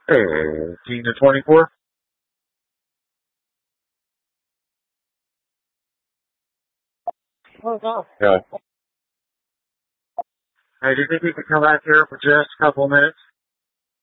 18 to 24. Oh, no. Yeah. Hey, do you think you could come back here for just a couple of minutes?